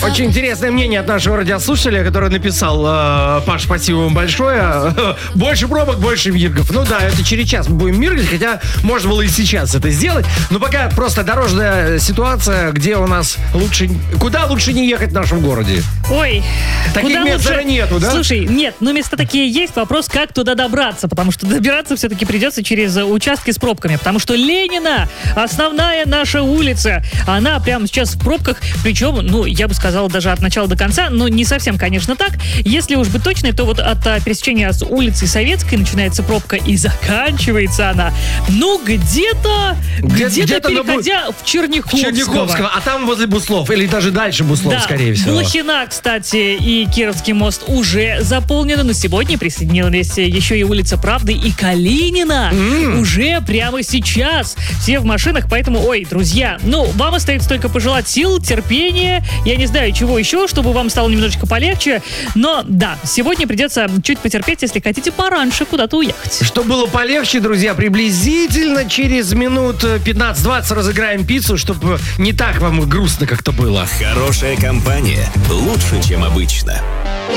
Очень интересное мнение от нашего радиослушателя, который написал: Паш, спасибо вам большое. Больше пробок, больше миргов. Ну да, это через час мы будем миргать, хотя можно было и сейчас это сделать. Но пока просто дорожная ситуация, где у нас куда лучше не ехать в нашем городе. Ой, таких мест даже нету, да? Слушай, нет, места такие есть. Вопрос, как туда добраться, потому что добираться все-таки придется через участки с пробками, потому что Ленина, основная наша улица, она прямо сейчас в пробках, причем, я бы сказал, даже от начала до конца, но не совсем, конечно, так. Если уж быть точной, то вот от пересечения с улицей Советской начинается пробка и заканчивается она, где-то переходя в Черняховского. А там возле Буслов, или даже дальше Буслов, да, скорее всего. Блохина, кстати, и Кировский мост уже заполнены, но сегодня присоединилась еще и улица Правды и Калинина. Уже прямо сейчас. Все в машинах, поэтому, друзья, вам остается только пожелать сил, терпения, я не знаю, чего еще, чтобы вам стало немножечко полегче. Но да, сегодня придется чуть потерпеть, если хотите пораньше куда-то уехать. Чтобы было полегче, друзья, приблизительно через минут 15-20 разыграем пиццу, чтобы не так вам грустно как-то было. Хорошая компания лучше, чем обычно.